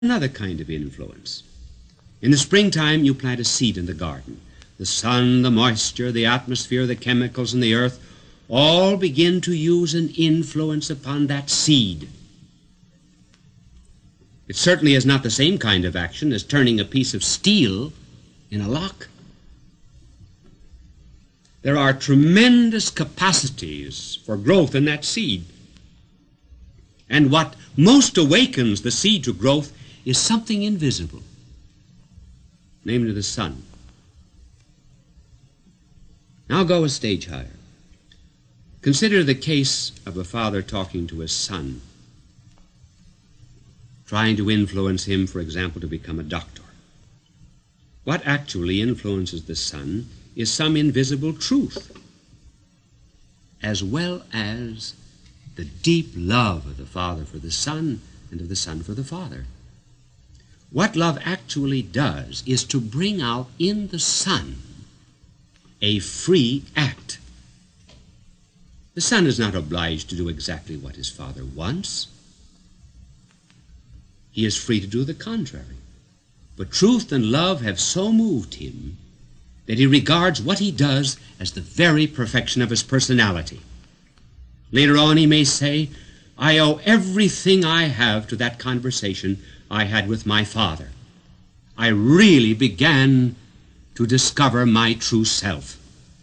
another kind of influence. In the springtime, you plant a seed in the garden. The sun, the moisture, the atmosphere, the chemicals in the earth all begin to use an influence upon that seed. It certainly is not the same kind of action as turning a piece of steel in a lock. There are tremendous capacities for growth in that seed. And what most awakens the seed to growth is something invisible, namely the sun. Now go a stage higher. Consider the case of a father talking to his son, trying to influence him, for example, to become a doctor. What actually influences the son is some invisible truth, as well as the deep love of the father for the son and of the son for the father. What love actually does is to bring out in the son a free act. The son is not obliged to do exactly what his father wants. He is free to do the contrary. But truth and love have so moved him that he regards what he does as the very perfection of his personality. Later on he may say, I owe everything I have to that conversation I had with my father. I really began to discover my true self.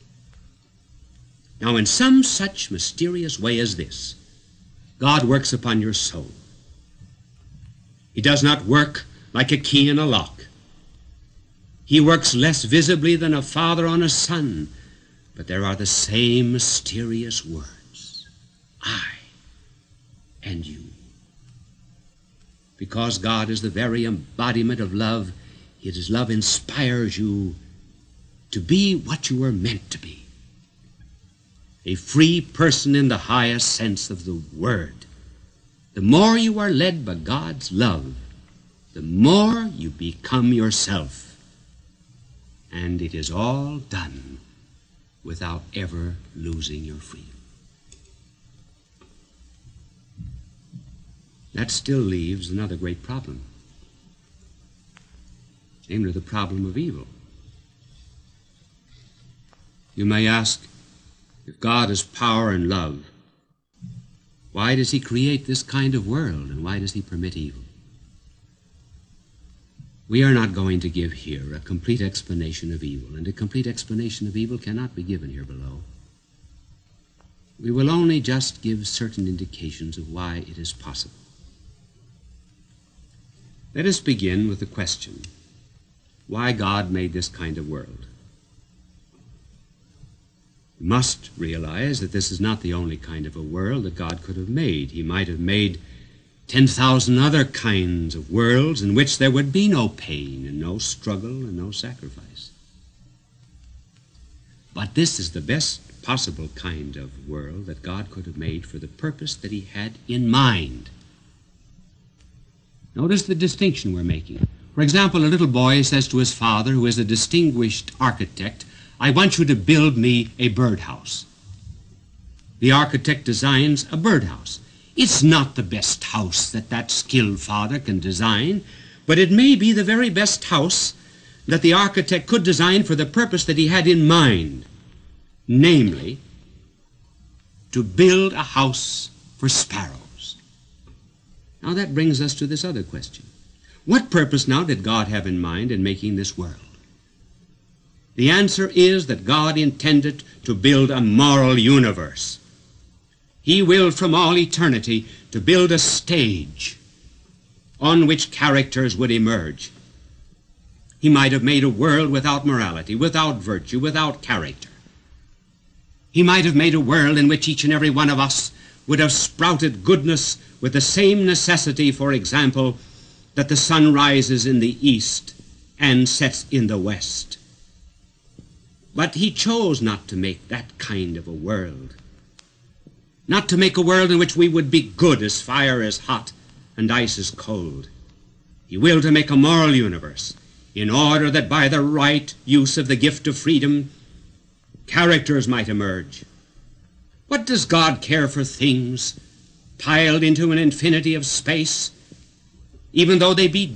Now, in some such mysterious way as this, God works upon your soul. He does not work like a key in a lock. He works less visibly than a father on a son, but there are the same mysterious words, I and you. Because God is the very embodiment of love, His love inspires you to be what you were meant to be. A free person in the highest sense of the word. The more you are led by God's love, the more you become yourself. And it is all done without ever losing your freedom. That still leaves another great problem, namely the problem of evil. You may ask, if God is power and love, why does He create this kind of world, and why does He permit evil? We are not going to give here a complete explanation of evil, and a complete explanation of evil cannot be given here below. We will only just give certain indications of why it is possible. Let us begin with the question, why God made this kind of world. We must realize that this is not the only kind of a world that God could have made. He might have made 10,000 other kinds of worlds in which there would be no pain and no struggle and no sacrifice. But this is the best possible kind of world that God could have made for the purpose that He had in mind. Notice the distinction we're making. For example, a little boy says to his father, who is a distinguished architect, I want you to build me a birdhouse. The architect designs a birdhouse. It's not the best house that skilled father can design, but it may be the very best house that the architect could design for the purpose that he had in mind, namely, to build a house for sparrows. Now that brings us to this other question. What purpose now did God have in mind in making this world? The answer is that God intended to build a moral universe. He willed from all eternity to build a stage on which characters would emerge. He might have made a world without morality, without virtue, without character. He might have made a world in which each and every one of us would have sprouted goodness with the same necessity, for example, that the sun rises in the east and sets in the west. But He chose not to make that kind of a world. Not to make a world in which we would be good as fire is hot and ice is cold. He willed to make a moral universe in order that by the right use of the gift of freedom, characters might emerge. What does God care for things piled into an infinity of space? even though they be